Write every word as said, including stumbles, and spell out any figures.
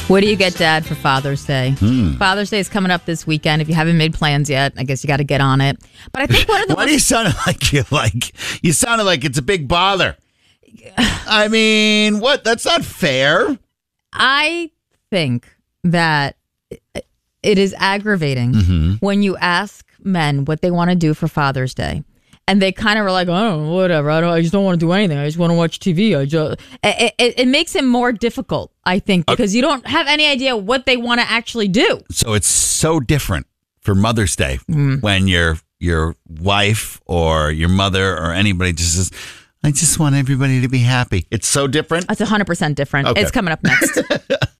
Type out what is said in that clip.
What do you get, Dad, for Father's Day? Hmm. Father's Day is coming up this weekend. If you haven't made plans yet, I guess you got to get on it. But I think one of the Why most- do you sound like you like you sounded like it's a big bother? I mean, what? That's not fair. I think that it is aggravating Mm-hmm. when you ask men what they want to do for Father's Day. And they kind of are like, oh, whatever. I don't. I just don't want to do anything. I just want to watch T V. I just. It, it, it makes it more difficult, I think, because you don't have any idea what they want to actually do. So it's so different for Mother's Day when your your wife or your mother or anybody just says, "I just want everybody to be happy." It's so different. That's one hundred percent different. Okay. It's coming up next.